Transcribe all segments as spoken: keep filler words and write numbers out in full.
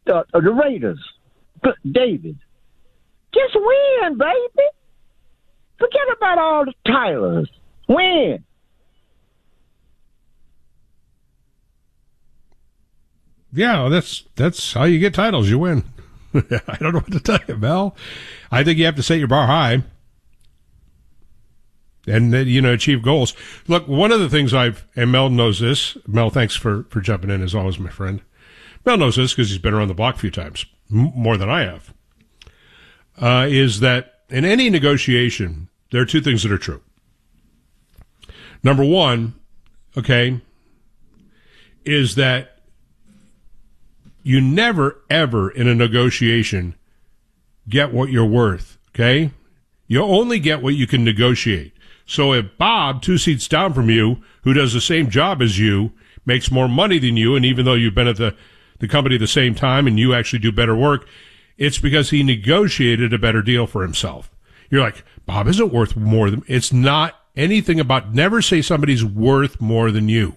uh, the Raiders. But David, just win, baby. Forget about all the titles. Win. Yeah, that's that's how you get titles. You win. I don't know what to tell you, Mel. I think you have to set your bar high and, you know, achieve goals. Look, one of the things I've, and Mel knows this. Mel, thanks for, for jumping in as always, my friend. Mel knows this because he's been around the block a few times, m- more than I have, uh, is that in any negotiation, there are two things that are true. Number one, okay, is that you never, ever in a negotiation get what you're worth, okay? You only get what you can negotiate. So if Bob, two seats down from you, who does the same job as you, makes more money than you, and even though you've been at the, the company at the same time and you actually do better work, it's because he negotiated a better deal for himself. You're like, Bob isn't worth more than, it's not anything about, never say somebody's worth more than you.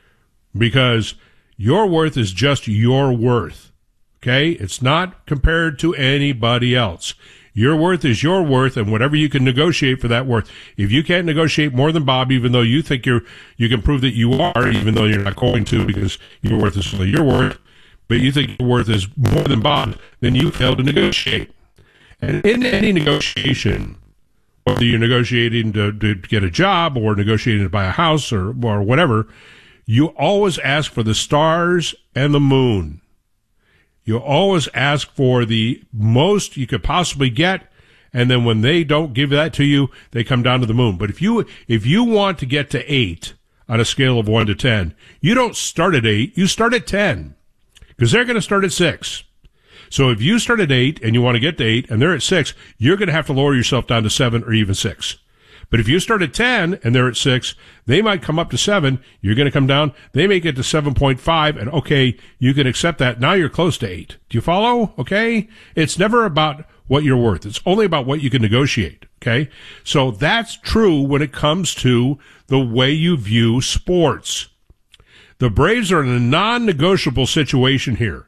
Because your worth is just your worth, okay? It's not compared to anybody else. Your worth is your worth, and whatever you can negotiate for that worth. If you can't negotiate more than Bob, even though you think you're, you can prove that you are, even though you're not going to because your worth is only your worth, but you think your worth is more than Bob, then you fail to negotiate. And in any negotiation, whether you're negotiating to, to get a job or negotiating to buy a house or, or whatever, you always ask for the stars and the moon. You always ask for the most you could possibly get, and then when they don't give that to you, they come down to the moon. But if you if you want to get to eight on a scale of one to ten, you don't start at eight, you start at ten, because they're going to start at six. So if you start at eight and you want to get to eight, and they're at six, you're going to have to lower yourself down to seven or even six. But if you start at ten and they're at six, they might come up to seven. You're going to come down. They may get to seven point five, and okay, you can accept that. Now you're close to eight. Do you follow? Okay? It's never about what you're worth. It's only about what you can negotiate. Okay? So that's true when it comes to the way you view sports. The Braves are in a non-negotiable situation here.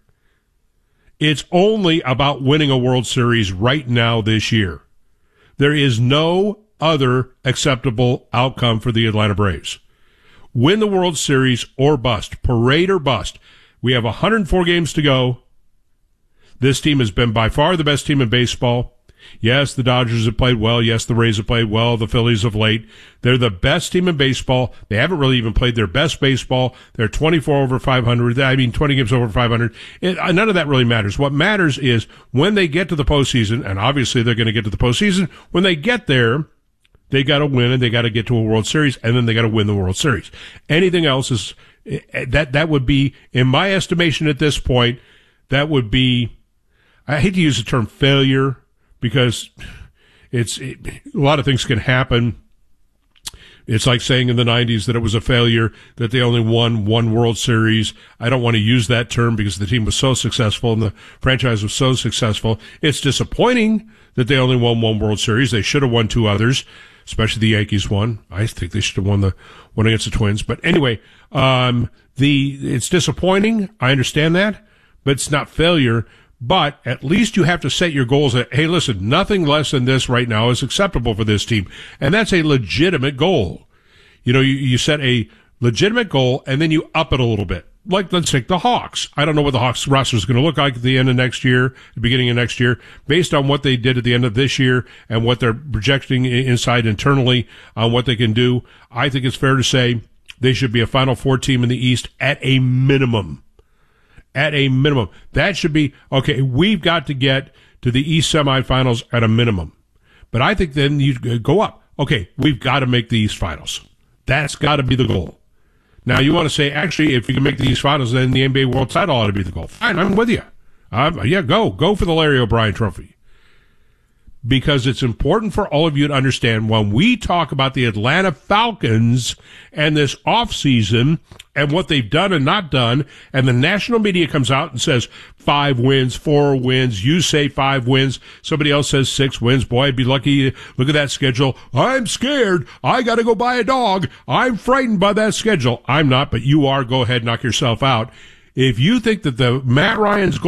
It's only about winning a World Series right now this year. There is no other acceptable outcome for the Atlanta Braves. Win the World Series or bust. Parade or bust. We have one hundred four games to go. This team has been by far the best team in baseball. Yes, the Dodgers have played well. Yes, the Rays have played well. The Phillies of late. They're the best team in baseball. They haven't really even played their best baseball. They're twenty-four over five hundred. I mean, twenty games over five hundred. It, none of that really matters. What matters is when they get to the postseason, and obviously they're going to get to the postseason, when they get there, they got to win and they got to get to a World Series, and then they got to win the World Series. Anything else is, that, that would be, in my estimation at this point, that would be, I hate to use the term failure because it's, it, a lot of things can happen. It's like saying in the nineties that it was a failure that they only won one World Series. I don't want to use that term because the team was so successful and the franchise was so successful. It's disappointing that they only won one World Series. They should have won two others, especially the Yankees won. I think they should have won the one against the Twins. But anyway, um, the it's disappointing. I understand that, but it's not failure. But at least you have to set your goals at, hey, listen, nothing less than this right now is acceptable for this team. And that's a legitimate goal. You know, you, you set a legitimate goal and then you up it a little bit. Like, let's take the Hawks. I don't know what the Hawks roster is going to look like at the end of next year, the beginning of next year, based on what they did at the end of this year and what they're projecting inside internally on what they can do. I think it's fair to say they should be a Final Four team in the East at a minimum. At a minimum. That should be, okay, we've got to get to the East semifinals at a minimum. But I think then you go up. Okay, we've got to make the East finals. That's got to be the goal. Now, you want to say, actually, if you can make the East finals, then the N B A World title ought to be the goal. Fine, I'm with you. Um, yeah, go. Go for the Larry O'Brien Trophy. Because it's important for all of you to understand when we talk about the Atlanta Falcons and this offseason and what they've done and not done, and the national media comes out and says five wins, four wins, you say five wins, somebody else says six wins. Boy, I'd be lucky. Look at that schedule. I'm scared. I got to go buy a dog. I'm frightened by that schedule. I'm not, but you are. Go ahead, knock yourself out. If you think that the Matt Ryan's goal